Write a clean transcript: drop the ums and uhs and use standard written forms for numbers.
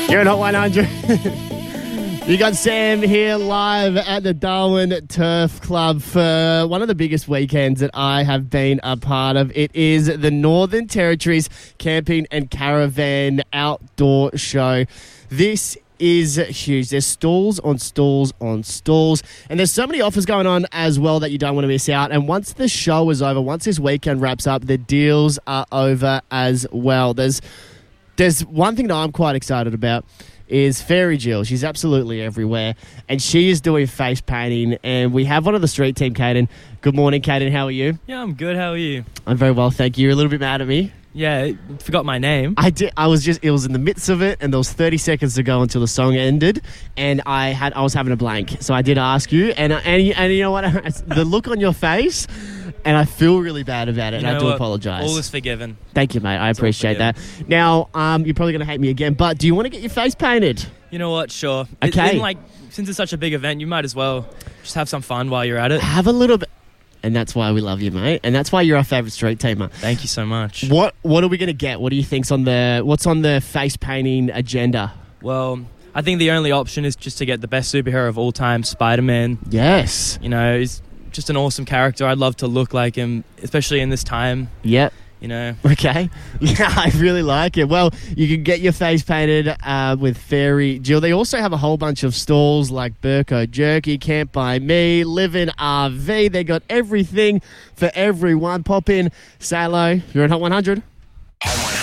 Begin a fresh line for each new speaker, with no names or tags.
You're at Hot 100. You got Sam here live at the Darwin Turf Club for one of the biggest weekends that I have been a part of. It is the Northern Territories Camping and Caravan Outdoor Show. This is huge. There's stalls on stalls on stalls, and there's so many offers going on as well that you don't want to miss out. And once the show is over, once this weekend wraps up, the deals are over as well. There's one thing that I'm quite excited about is Fairy Jill. She's absolutely everywhere, and she is doing face painting, and we have one of the street team, Caden. Good morning, Caden. How are you?
Yeah, I'm good. How are you?
I'm very well, thank you. You're a little bit mad at me.
Yeah, forgot my name.
I did. It was in the midst of it, and there was 30 seconds to go until the song ended, and I was having a blank. So I did ask you, and you know what? The look on your face, and I feel really bad about it, and I do apologise.
All is forgiven.
Thank you, mate. I appreciate that. Now, you're probably going to hate me again, but do you want to get your face painted?
You know what? Sure.
Okay.
Since it's such a big event, you might as well just have some fun while you're at it.
Have a little bit. And that's why we love you, mate. And that's why you're our favourite street teamer.
Thank you so much.
What are we going to get? What do you think's what's on the face painting agenda?
Well, I think the only option is just to get the best superhero of all time, Spider-Man.
Yes.
You know, he's just an awesome character. I'd love to look like him, especially in this time.
Yep.
You know.
Okay. Yeah, I really like it. Well, you can get your face painted with Fairy Jill. They also have a whole bunch of stalls like Burko Jerky, Camp by Me, Live in RV. They got everything for everyone. Pop in, say hello. You're at Hot 100.